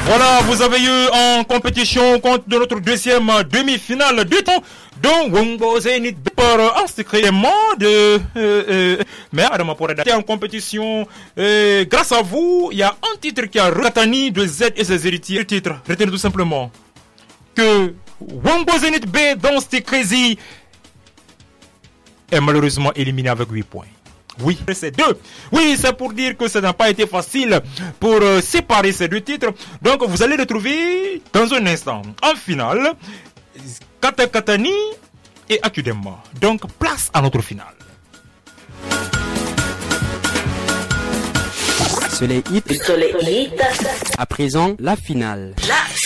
Voilà, vous avez eu en compétition contre de notre deuxième demi-finale du temps dont Wongo Zenit par un secrément de mais Adama pour en compétition grâce à vous, il y a un titre qui a Katani de Z et ses héritiers. Le titre, retenez tout simplement que Wongo Zenit B dans Crazy est malheureusement éliminé avec 8 points. Oui, c'est deux. Oui, c'est pour dire que ça n'a pas été facile pour séparer ces deux titres. Donc, vous allez retrouver dans un instant, en finale, Katakatani et Akudema. Donc, place à notre finale. Soleil Hit. À présent, la finale.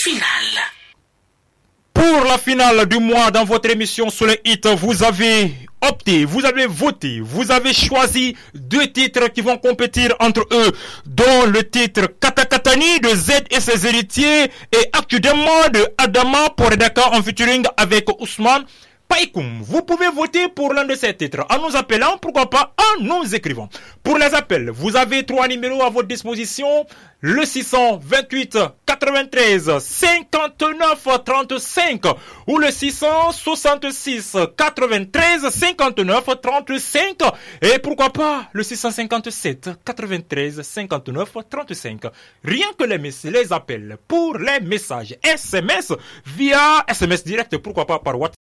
Pour la finale du mois dans votre émission Soleil Hit, vous avez opté, vous avez voté, vous avez choisi deux titres qui vont compétir entre eux, dont le titre Katakatani de Z et ses héritiers et Akudema de Adama pour Redaka en featuring avec Ousmane Paikoum. Vous pouvez voter pour l'un de ces titres en nous appelant, pourquoi pas en nous écrivant. Pour les appels, vous avez 3 numéros à votre disposition, le 628 93 59 35 ou le 666 93 59 35 et pourquoi pas le 657 93 59 35. Rien que les appels pour les messages SMS via SMS direct, pourquoi pas par WhatsApp.